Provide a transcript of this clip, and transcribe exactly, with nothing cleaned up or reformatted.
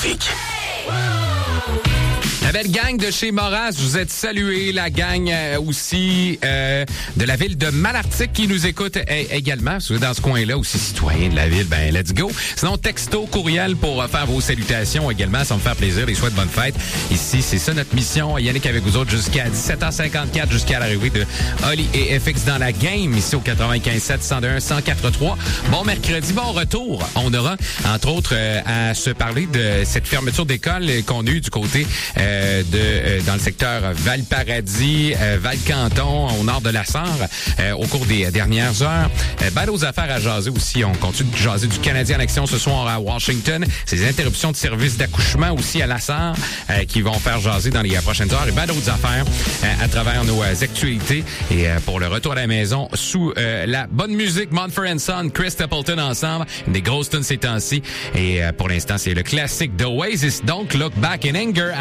Musique. La belle gang de chez Moras, vous êtes salués. La gang euh, aussi euh, de la ville de Malartic qui nous écoute euh, également. Si vous êtes dans ce coin-là, aussi citoyen de la ville, ben let's go. Sinon, texto, courriel pour euh, faire vos salutations également. Ça me fait plaisir. Les souhaits de bonne fête. Ici, c'est ça notre mission. Yannick avec vous autres jusqu'à dix-sept heures cinquante-quatre, jusqu'à l'arrivée de Oli et F X dans la game. Ici au quatre-vingt-quinze sept, cent un, cent quatre trois. Bon mercredi, bon retour. On aura, entre autres, euh, à se parler de cette fermeture d'école qu'on a eue du côté euh, de euh, dans le secteur Val-Paradis, euh, Val-Canton, au nord de la Sarre, euh, au cours des dernières heures. Euh, ben d'autres affaires à jaser aussi. On continue de jaser du Canadien en action ce soir à Washington. Ces interruptions de services d'accouchement aussi à la Sarre euh, qui vont faire jaser dans les prochaines heures. Et ben d'autres affaires euh, à travers nos euh, actualités. Et euh, pour le retour à la maison, sous euh, la bonne musique, Mumford and Son, Chris Stapleton ensemble. Une des grosses tunes ces temps-ci. Et euh, pour l'instant, c'est le classique d'Oasis, Don't Look Back in Anger.